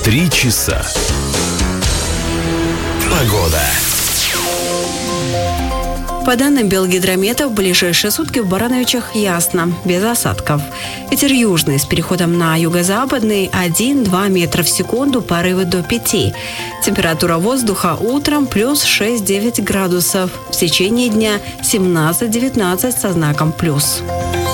3 часа. Погода. По данным Белгидромета, в ближайшие сутки в Барановичах ясно, без осадков. Ветер южный с переходом на юго-западный 1-2 метра в секунду, порывы до 5. Температура воздуха утром плюс 6-9 градусов. В течение дня 17-19 со знаком плюс.